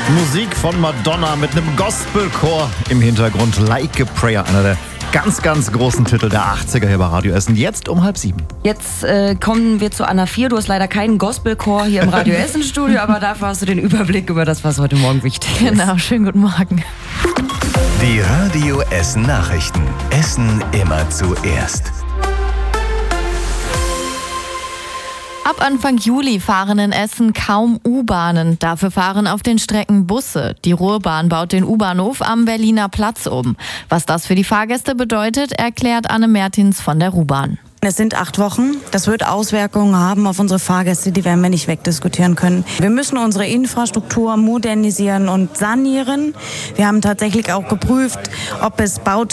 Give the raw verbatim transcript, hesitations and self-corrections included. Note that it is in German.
Musik von Madonna mit einem Gospelchor im Hintergrund. Like a Prayer, einer der ganz, ganz großen Titel der achtziger hier bei Radio Essen. Jetzt um halb sieben. Jetzt äh, kommen wir zu Anna vier. Du hast leider keinen Gospelchor hier im Radio Essen Studio, aber dafür hast du den Überblick über das, was heute Morgen wichtig ist. Genau, schönen guten Morgen. Die Radio Essen Nachrichten. Essen immer zuerst. Ab Anfang Juli fahren in Essen kaum U-Bahnen. Dafür fahren auf den Strecken Busse. Die Ruhrbahn baut den U-Bahnhof am Berliner Platz um. Was das für die Fahrgäste bedeutet, erklärt Anne Mertins von der Ruhrbahn. Es sind acht Wochen. Das wird Auswirkungen haben auf unsere Fahrgäste, die werden wir nicht wegdiskutieren können. Wir müssen unsere Infrastruktur modernisieren und sanieren. Wir haben tatsächlich auch geprüft, ob es Bauten